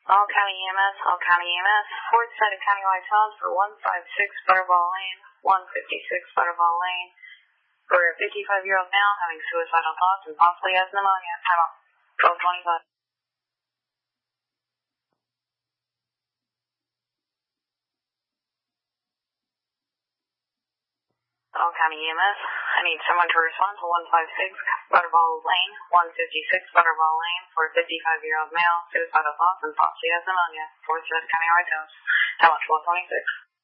All County EMS, All County EMS. Fourth set of countywide calls for 156 Butterball Lane, 156 Butterball Lane. For a 55-year-old male having suicidal thoughts and possibly has pneumonia. Time out. 12:25. All County EMS. I need someone to respond to 156 Butterball Lane, 156 Butterball Lane for a 55-year-old male, suicidal thoughts and possibly has pneumonia. Fourth set of countywide calls. Time out. 12:26.